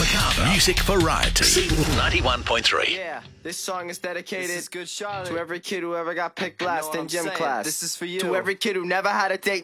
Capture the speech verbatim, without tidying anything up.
Macarthur. Music Variety. ninety-one point three. Yeah, this song is dedicated This is good, Charlotte. to every kid who ever got picked You know last what in I'm gym saying? class. This is for you. To every kid who never had a date